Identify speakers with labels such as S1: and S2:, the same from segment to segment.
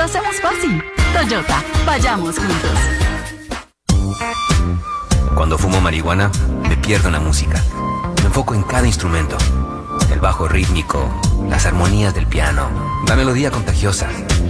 S1: hacemos fácil. Toyota, vayamos juntos.
S2: Cuando fumo marihuana, me pierdo en la música. Me enfoco en cada instrumento. El bajo rítmico, las armonías del piano, la melodía contagiosa.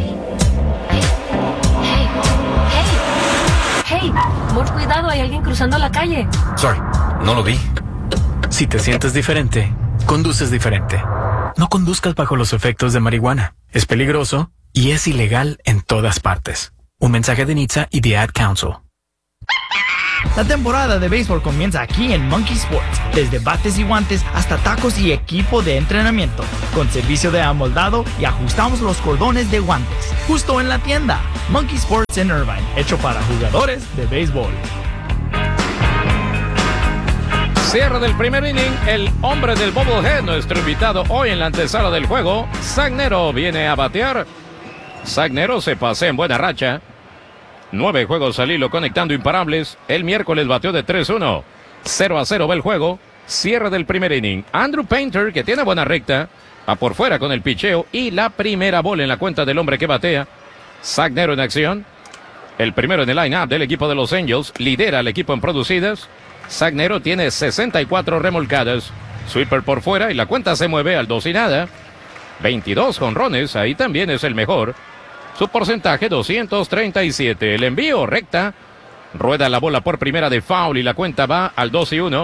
S3: Hey, mucho cuidado, hay alguien cruzando la calle.
S2: Sorry, no lo vi.
S4: Si te sientes diferente, conduces diferente. No conduzcas bajo los efectos de marihuana. Es peligroso y es ilegal en todas partes. Un mensaje de NHTSA y The Ad Council.
S5: La temporada de béisbol comienza aquí en Monkey Sports. Desde bates y guantes hasta tacos y equipo de entrenamiento. Con servicio de amoldado y ajustamos los cordones de guantes. Justo en la tienda. Monkey Sports en Irvine. Hecho para jugadores de béisbol.
S6: Cierre del primer inning, el hombre del bobblehead, nuestro invitado hoy en la antesala del juego. Zach Nero viene a batear. Zach Nero se pasea en buena racha. 9 juegos al hilo conectando imparables. El miércoles bateó de 3-1. 0-0 va el juego. Cierre del primer inning. Andrew Painter, que tiene buena recta, va por fuera con el picheo y la primera bola en la cuenta del hombre que batea. Zach Nero en acción. El primero en el line-up del equipo de Los Angels. Lidera al equipo en producidas. Zach Nero tiene 64 remolcadas. Sweeper por fuera y la cuenta se mueve al 2-0. 22 jonrones, ahí también es el mejor. Su porcentaje 237. El envío recta. Rueda la bola por primera de foul y la cuenta va al 2-1.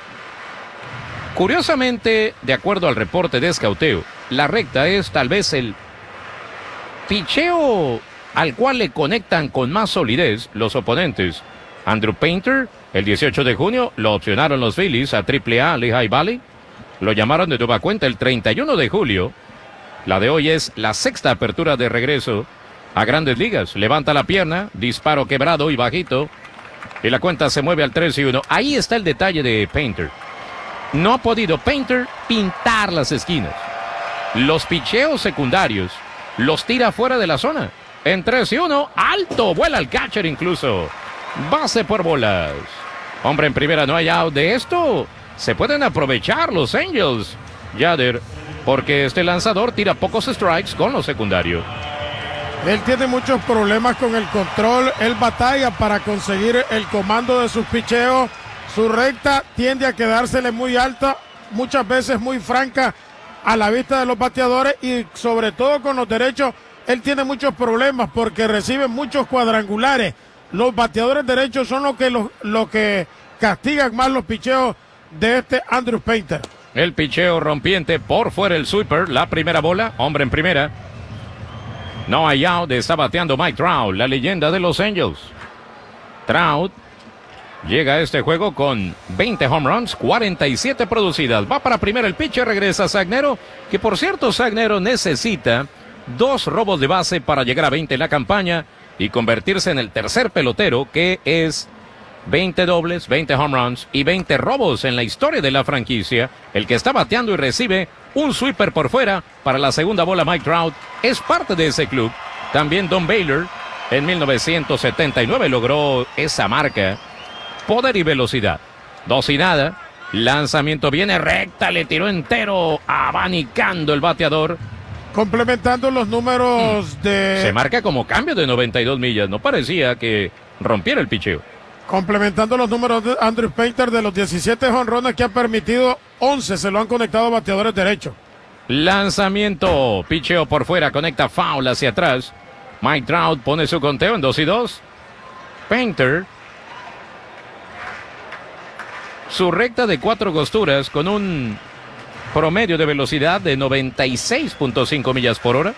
S6: Curiosamente, de acuerdo al reporte de escauteo, la recta es tal vez el picheo al cual le conectan con más solidez los oponentes. Andrew Painter, el 18 de junio, lo opcionaron los Phillies a AAA Lehigh Valley. Lo llamaron de nueva cuenta el 31 de julio. La de hoy es la sexta apertura de regreso a Grandes Ligas. Levanta la pierna, disparo quebrado y bajito. Y la cuenta se mueve al 3-1. Ahí está el detalle de Painter. No ha podido Painter pintar las esquinas. Los picheos secundarios los tira fuera de la zona. En 3-1, alto, vuela el catcher incluso. Base por bolas. Hombre en primera, no hay out. De esto se pueden aprovechar los Angels, Yader, porque este lanzador tira pocos strikes con lo secundario.
S7: Él tiene muchos problemas con el control. Él batalla para conseguir el comando de sus picheos. Su recta tiende a quedársele muy alta, muchas veces muy franca a la vista de los bateadores, y sobre todo con los derechos él tiene muchos problemas porque recibe muchos cuadrangulares. Los bateadores derechos son los que castigan más los picheos de este Andrew Painter.
S6: El picheo rompiente por fuera, el sweeper, la primera bola, hombre en primera. No hay out, está bateando Mike Trout, la leyenda de los Angels. Trout llega a este juego con 20 home runs, 47 producidas. Va para primera el pitcher, regresa Zach Nero, que por cierto Zach Nero necesita 2 robos de base para llegar a 20 en la campaña y convertirse en el tercer pelotero, que es 20 dobles, 20 home runs y 20 robos en la historia de la franquicia. El que está bateando y recibe un sweeper por fuera para la segunda bola, Mike Trout, es parte de ese club. También Don Baylor en 1979 logró esa marca. Poder y velocidad. 2-0. Lanzamiento viene recta, le tiró entero, abanicando el bateador.
S7: Complementando los números de...
S6: Se marca como cambio de 92 millas. No parecía que rompiera el picheo.
S7: Complementando los números de Andrew Painter, de los 17 jonrones que ha permitido, 11 se lo han conectado bateadores derechos.
S6: Lanzamiento, picheo por fuera, conecta foul hacia atrás. Mike Trout pone su conteo en 2-2. Painter, su recta de 4 costuras con un promedio de velocidad de 96.5 millas por hora.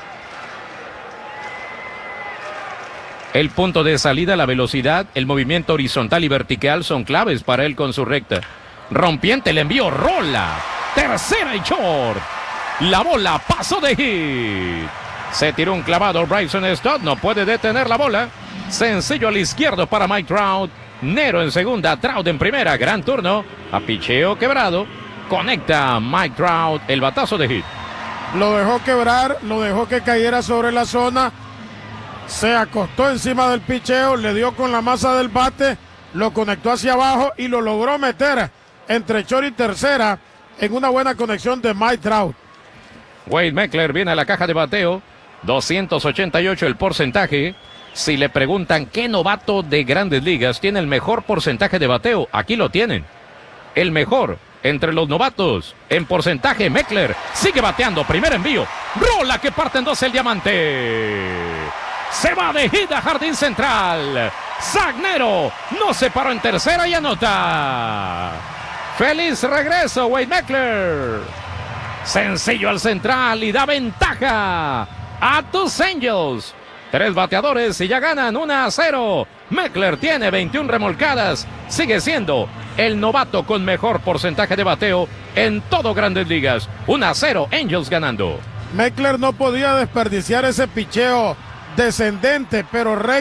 S6: El punto de salida, la velocidad, el movimiento horizontal y vertical son claves para él con su recta. Rompiente, el envío, rola. Tercera y short. La bola pasó de hit. Se tiró un clavado Bryson Stott, no puede detener la bola. Sencillo al izquierdo para Mike Trout. Nero en segunda, Trout en primera. Gran turno. A picheo quebrado. Conecta Mike Trout el batazo de hit.
S7: Lo dejó quebrar, lo dejó que cayera sobre la zona. Se acostó encima del picheo, le dio con la masa del bate, lo conectó hacia abajo y lo logró meter entre short y tercera en una buena conexión de Mike Trout.
S6: Wade Meckler viene a la caja de bateo. 288 el porcentaje. Si le preguntan qué novato de Grandes Ligas tiene el mejor porcentaje de bateo, aquí lo tienen. El mejor entre los novatos en porcentaje, Meckler sigue bateando. Primer envío. Rola que parte en dos el diamante. Se va de hit a jardín central. Zagnero no se paró en tercera y anota. Feliz regreso, Wade Meckler. Sencillo al central y da ventaja a tus Angels. 3 bateadores y ya ganan 1-0. Meckler tiene 21 remolcadas. Sigue siendo el novato con mejor porcentaje de bateo en todo Grandes Ligas. 1-0, Angels ganando.
S7: Meckler no podía desperdiciar ese picheo descendente, pero recto.